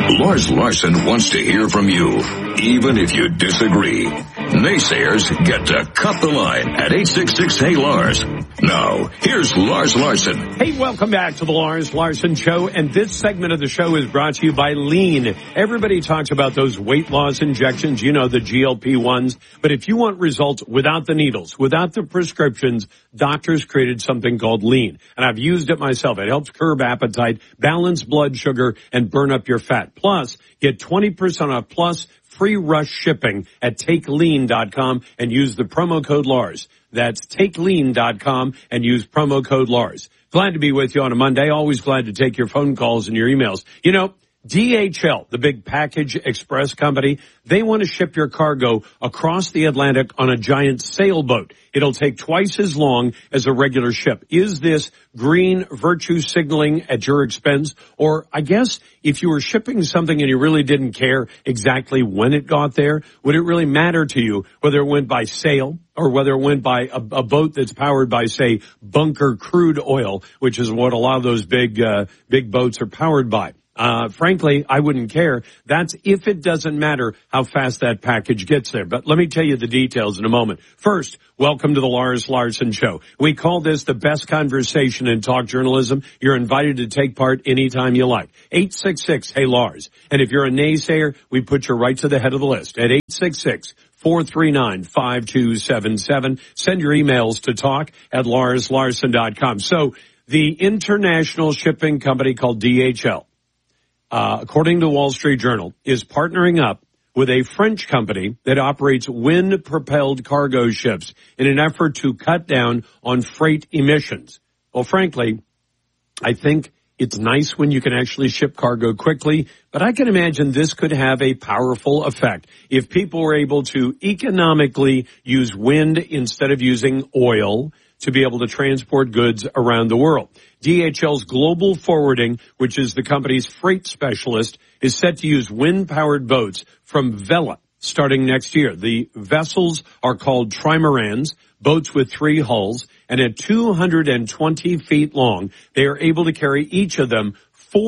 Lars Larson wants to hear from you, even if you disagree. Naysayers get to cut the line at 866-HEY-LARS. Now, here's Lars Larson. Hey, welcome back to the Lars Larson Show, and this segment of the show is brought to you by Lean. Everybody talks about those weight loss injections, you know, the GLP-1s, but if you want results without the needles, without the prescriptions, doctors created something called Lean, and I've used it myself. It helps curb appetite, balance blood sugar, and burn up your fat. Plus, get 20% off plus free rush shipping at TakeLean.com and use the promo code LARS. That's TakeLean.com and use promo code LARS. Glad to be with you on a Monday. Always glad to take your phone calls and your emails. You know, DHL, the big package express company, they want to ship your cargo across the Atlantic on a giant sailboat. It'll take twice as long as a regular ship. Is this green virtue signaling at your expense? Or I guess if you were shipping something and you really didn't care exactly when it got there, would it really matter to you whether it went by sail or whether it went by a boat that's powered by, say, bunker crude oil, which is what a lot of those big boats are powered by? Frankly, I wouldn't care. That's if it doesn't matter how fast that package gets there. But let me tell you the details in a moment. First, welcome to the Lars Larson Show. We call this the best conversation in talk journalism. You're invited to take part anytime you like. 866-HEY-LARS. And if you're a naysayer, we put you right to the head of the list at 866-439-5277. Send your emails to talk@LarsLarson.com. So the international shipping company called DHL, according to Wall Street Journal, is partnering up with a French company that operates wind-propelled cargo ships in an effort to cut down on freight emissions. Well, frankly, I think it's nice when you can actually ship cargo quickly, but I can imagine this could have a powerful effect if people were able to economically use wind instead of using oil to be able to transport goods around the world. DHL's Global Forwarding, which is the company's freight specialist, is set to use wind-powered boats from Vela starting next year. The vessels are called trimarans, boats with 3 hulls, and at 220 feet long, they are able to carry each of them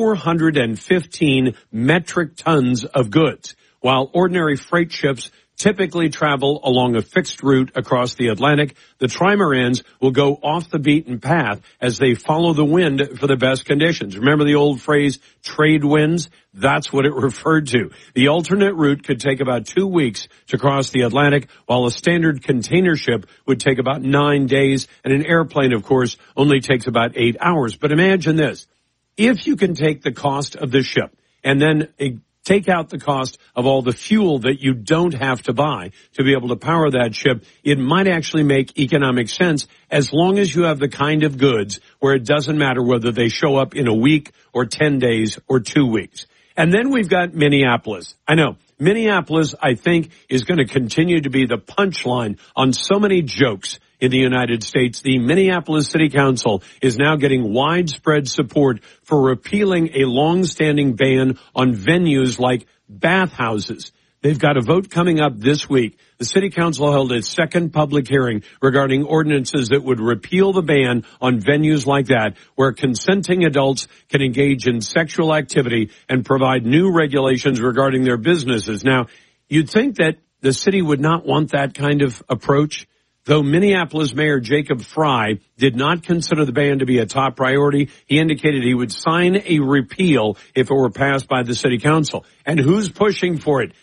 415 metric tons of goods, while ordinary freight ships typically travel along a fixed route across the Atlantic. The trimarans will go off the beaten path as they follow the wind for the best conditions. Remember the old phrase, trade winds? That's what it referred to. The alternate route could take about 2 weeks to cross the Atlantic, while a standard container ship would take about 9 days, and an airplane, of course, only takes about 8 hours. But imagine this. If you can take the cost of the ship and then take out the cost of all the fuel that you don't have to buy to be able to power that ship, it might actually make economic sense as long as you have the kind of goods where it doesn't matter whether they show up in a week or 10 days or 2 weeks. And then we've got Minneapolis. I know, Minneapolis, I think, is going to continue to be the punchline on so many jokes in the United States. The Minneapolis City Council is now getting widespread support for repealing a long-standing ban on venues like bathhouses. They've got a vote coming up this week. The City Council held its second public hearing regarding ordinances that would repeal the ban on venues like that, where consenting adults can engage in sexual activity, and provide new regulations regarding their businesses. Now, you'd think that the city would not want that kind of approach, though Minneapolis Mayor Jacob Frey did not consider the ban to be a top priority. He indicated he would sign a repeal if it were passed by the City Council. And who's pushing for it?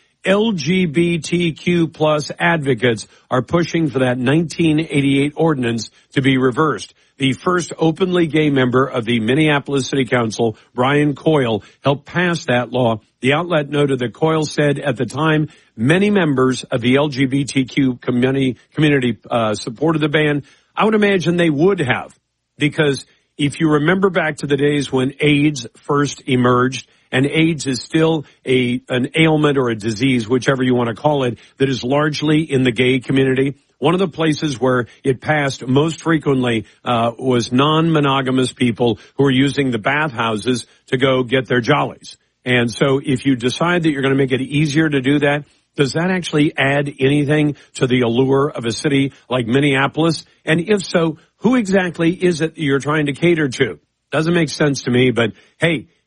LGBTQ plus advocates are pushing for that 1988 ordinance to be reversed. The first openly gay member of the Minneapolis City Council, Brian Coyle, helped pass that law. The outlet noted that Coyle said at the time many members of the LGBTQ community supported the ban. I would imagine they would have, because if you remember back to the days when AIDS first emerged, and AIDS is still an ailment or a disease, whichever you want to call it, that is largely in the gay community. One of the places where it passed most frequently was non-monogamous people who are using the bathhouses to go get their jollies. And so if you decide that you're going to make it easier to do that, does that actually add anything to the allure of a city like Minneapolis? And if so, who exactly is it you're trying to cater to? Doesn't make sense to me, but hey,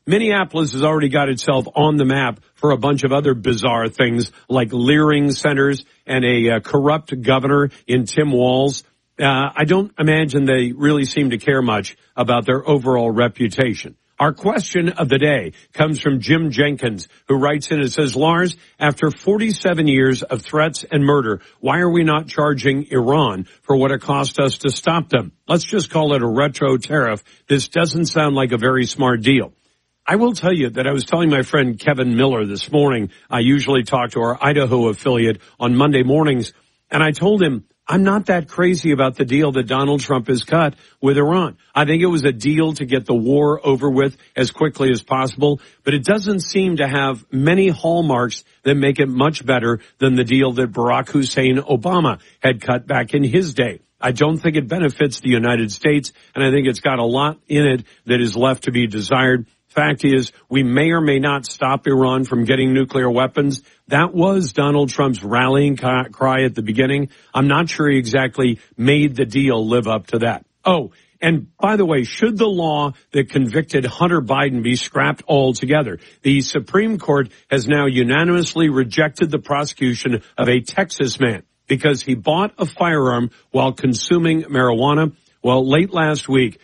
Minneapolis has already got itself on the map for a bunch of other bizarre things like leering centers and a corrupt governor in Tim Walz. I don't imagine they really seem to care much about their overall reputation. Our question of the day comes from Jim Jenkins, who writes in and says, Lars, after 47 years of threats and murder, why are we not charging Iran for what it cost us to stop them? Let's just call it a retro tariff. This doesn't sound like a very smart deal. I will tell you that I was telling my friend Kevin Miller this morning, I usually talk to our Idaho affiliate on Monday mornings, and I told him, I'm not that crazy about the deal that Donald Trump has cut with Iran. I think it was a deal to get the war over with as quickly as possible, but it doesn't seem to have many hallmarks that make it much better than the deal that Barack Hussein Obama had cut back in his day. I don't think it benefits the United States, and I think it's got a lot in it that is left to be desired. Fact is, we may or may not stop Iran from getting nuclear weapons. That was Donald Trump's rallying cry at the beginning. I'm not sure he exactly made the deal live up to that. Oh, and by the way, should the law that convicted Hunter Biden be scrapped altogether? The Supreme Court has now unanimously rejected the prosecution of a Texas man because he bought a firearm while consuming marijuana. Well, late last week,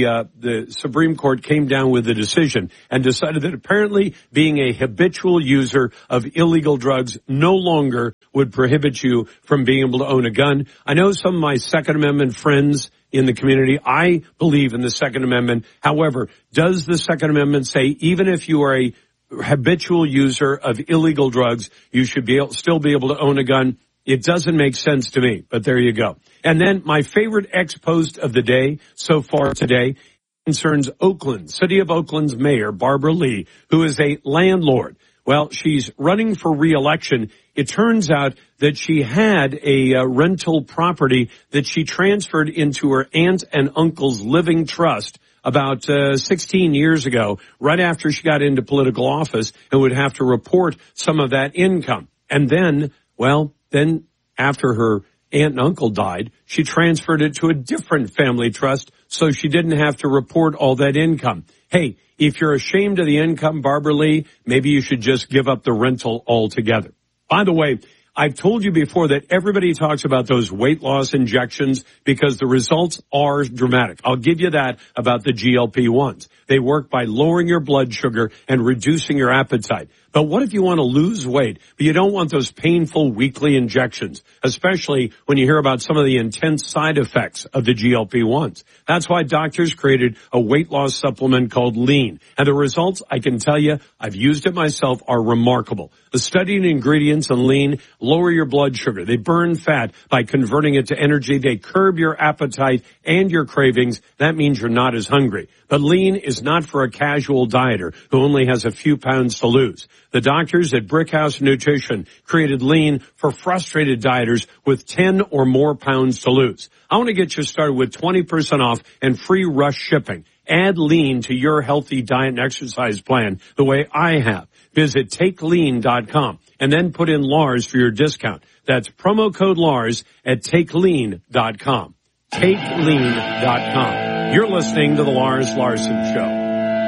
the Supreme Court came down with a decision and decided that apparently being a habitual user of illegal drugs no longer would prohibit you from being able to own a gun. I know some of my Second Amendment friends in the community, I believe in the Second Amendment. However, does the Second Amendment say even if you are a habitual user of illegal drugs, you should still be able to own a gun? It doesn't make sense to me, but there you go. And then my favorite ex-post of the day so far today concerns Oakland, City of Oakland's mayor, Barbara Lee, who is a landlord. Well, she's running for re-election. It turns out that she had a rental property that she transferred into her aunt and uncle's living trust about 16 years ago, right after she got into political office, and would have to report some of that income. And then, then after her aunt and uncle died, she transferred it to a different family trust so she didn't have to report all that income. Hey, if you're ashamed of the income, Barbara Lee, maybe you should just give up the rental altogether. By the way, I've told you before that everybody talks about those weight loss injections because the results are dramatic. I'll give you that about the GLP-1s. They work by lowering your blood sugar and reducing your appetite. But what if you want to lose weight, but you don't want those painful weekly injections, especially when you hear about some of the intense side effects of the GLP-1s? That's why doctors created a weight loss supplement called Lean. And the results, I can tell you, I've used it myself, are remarkable. The studied ingredients in Lean lower your blood sugar. They burn fat by converting it to energy. They curb your appetite and your cravings. That means you're not as hungry. But Lean is not for a casual dieter who only has a few pounds to lose. The doctors at Brickhouse Nutrition created Lean for frustrated dieters with 10 or more pounds to lose. I want to get you started with 20% off and free rush shipping. Add Lean to your healthy diet and exercise plan the way I have. Visit TakeLean.com and then put in Lars for your discount. That's promo code Lars at TakeLean.com. TakeLean.com. You're listening to The Lars Larson Show.